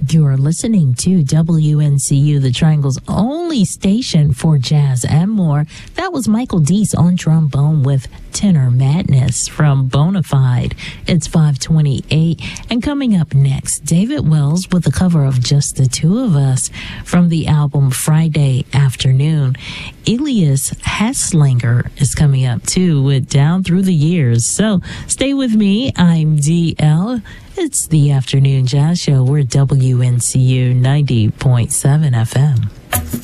You're listening to WNCU, the Triangle's only station for jazz and more. That was Michael Deese on trombone with Tenor Madness from Bonafide. It's 5:28, and coming up next, David Wells with a cover of Just the Two of Us from the album Friday Afternoon. Elias Hasslinger is coming up too with Down Through the Years. So stay with me. I'm DL. It's the Afternoon Jazz Show. We're WNCU 90.7 FM.